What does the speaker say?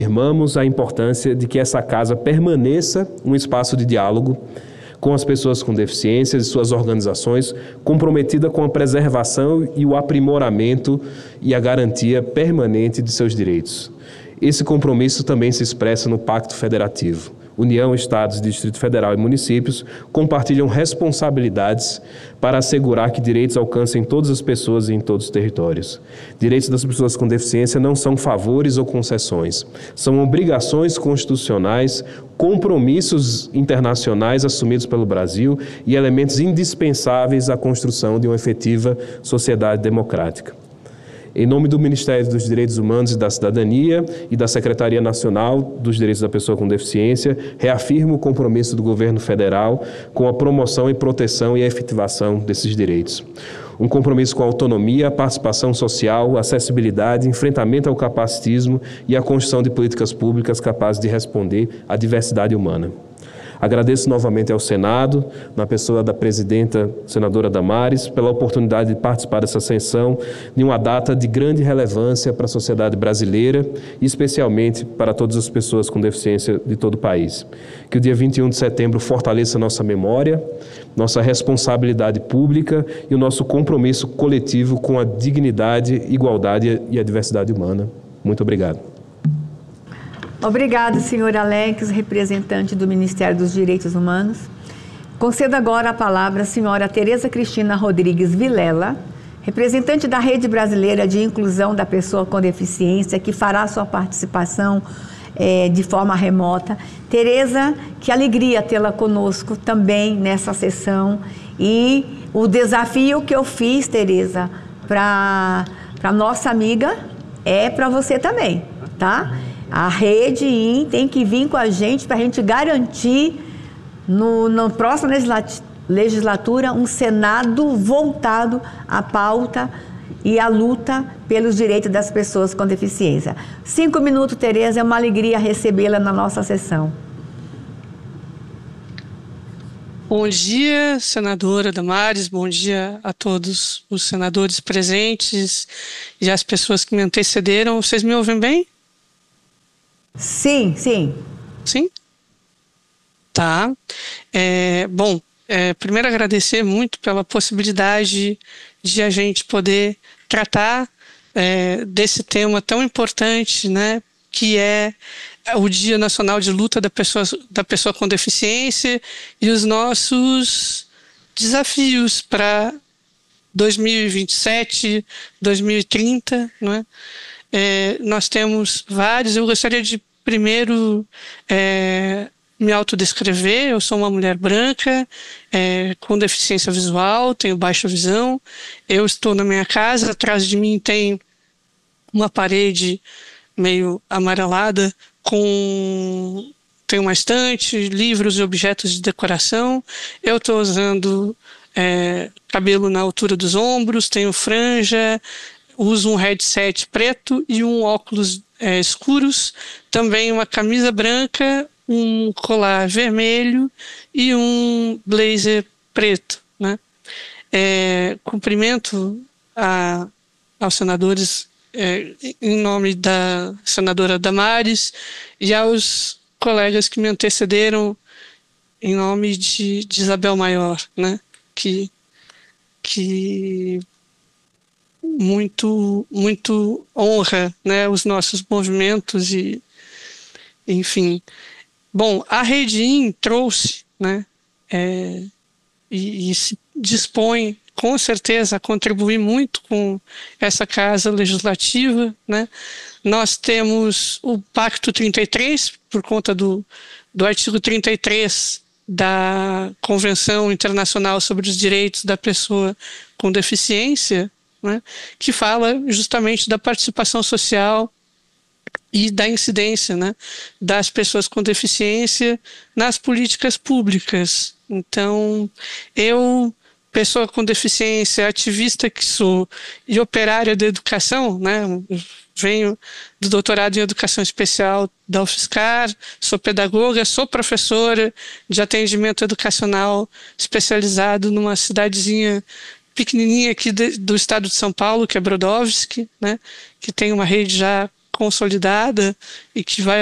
Afirmamos a importância de que essa casa permaneça um espaço de diálogo com as pessoas com deficiências e suas organizações, comprometida com a preservação e o aprimoramento e a garantia permanente de seus direitos. Esse compromisso também se expressa no Pacto Federativo. União, Estados, Distrito Federal e municípios compartilham responsabilidades para assegurar que direitos alcancem todas as pessoas e em todos os territórios. Direitos das pessoas com deficiência não são favores ou concessões, são obrigações constitucionais, compromissos internacionais assumidos pelo Brasil e elementos indispensáveis à construção de uma efetiva sociedade democrática. Em nome do Ministério dos Direitos Humanos e da Cidadania e da Secretaria Nacional dos Direitos da Pessoa com Deficiência, reafirmo o compromisso do Governo Federal com a promoção e proteção e a efetivação desses direitos. Um compromisso com a autonomia, a participação social, a acessibilidade, enfrentamento ao capacitismo e a construção de políticas públicas capazes de responder à diversidade humana. Agradeço novamente ao Senado, na pessoa da presidenta senadora Damares, pela oportunidade de participar dessa sessão de uma data de grande relevância para a sociedade brasileira e especialmente para todas as pessoas com deficiência de todo o país. Que o dia 21 de setembro fortaleça nossa memória, nossa responsabilidade pública e o nosso compromisso coletivo com a dignidade, igualdade e a diversidade humana. Muito obrigado. Obrigado, senhor Alex, representante do Ministério dos Direitos Humanos. Concedo agora a palavra à senhora Tereza Cristina Rodrigues Vilela, representante da Rede Brasileira de Inclusão da Pessoa com Deficiência, que fará sua participação de forma remota. Tereza, que alegria tê-la conosco também nessa sessão. E o desafio que eu fiz, Tereza, para nossa amiga, é para você também, tá? A Rede IN tem que vir com a gente para a gente garantir na próxima legislatura um Senado voltado à pauta e à luta pelos direitos das pessoas com deficiência. 5 minutos, Tereza, é uma alegria recebê-la na nossa sessão. Bom dia, senadora Damares, bom dia a todos os senadores presentes e as pessoas que me antecederam. Vocês me ouvem bem? Sim, sim. Sim? Tá. Primeiro agradecer muito pela possibilidade de a gente poder tratar desse tema tão importante, né, que é o Dia Nacional de Luta da Pessoa com Deficiência e os nossos desafios para 2027, 2030, não é? Nós temos vários. Eu gostaria de primeiro me autodescrever. Eu sou uma mulher branca com deficiência visual, tenho baixa visão. Eu estou na minha casa, atrás de mim tem uma parede meio amarelada tem uma estante, livros e objetos de decoração. Eu estou usando cabelo na altura dos ombros, tenho franja, uso um headset preto e um óculos escuros, também uma camisa branca, um colar vermelho e um blazer preto, né? Cumprimento aos senadores em nome da senadora Damares e aos colegas que me antecederam em nome de Isabel Maior, né? Que muito honra, né, os nossos movimentos e, enfim. Bom, a Rede IN trouxe, né, e se dispõe com certeza a contribuir muito com essa casa legislativa, né? Nós temos o Pacto 33, por conta do artigo 33 da Convenção Internacional sobre os Direitos da Pessoa com Deficiência, né, que fala justamente da participação social e da incidência, né, das pessoas com deficiência nas políticas públicas. Então, eu, pessoa com deficiência, ativista que sou e operária da educação, né, venho do doutorado em Educação Especial da UFSCar, sou pedagoga, sou professora de atendimento educacional especializado numa cidadezinha pequenininha aqui do estado de São Paulo, que é Brodowski, né, que tem uma rede já consolidada e que vai